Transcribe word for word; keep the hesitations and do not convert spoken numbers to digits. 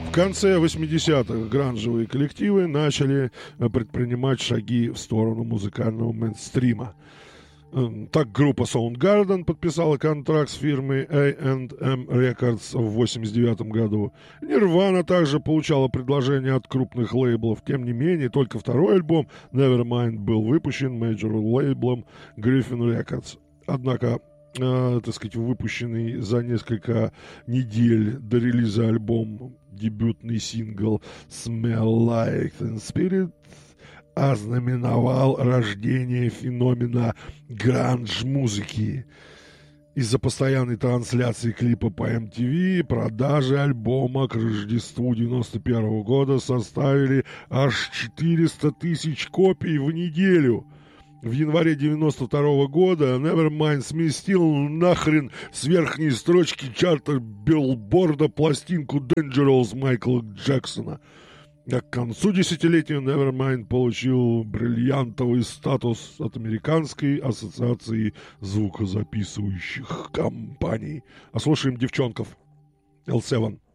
В конце восьмидесятых гранжевые коллективы начали предпринимать шаги в сторону музыкального мейнстрима. Так группа Soundgarden подписала контракт с фирмой A энд эм Records в восемьдесят девятом году. Nirvana также получала предложения от крупных лейблов. Тем не менее, только второй альбом Nevermind был выпущен мейджор-лейблом Griffin Records. Однако, э, так сказать, выпущенный за несколько недель до релиза альбом, дебютный сингл Smell Like Teen Spirit ознаменовал рождение феномена гранж-музыки. Из-за постоянной трансляции клипа по эм ти ви продажи альбома к Рождеству девяносто первого года составили аж четыреста тысяч копий в неделю. В январе девяносто второго года Nevermind сместил нахрен с верхней строчки чарта билборда пластинку Dangerous Майкла Джексона. А к концу десятилетия Nevermind получил бриллиантовый статус от Американской ассоциации звукозаписывающих компаний. А слушаем девчонков. эл семь.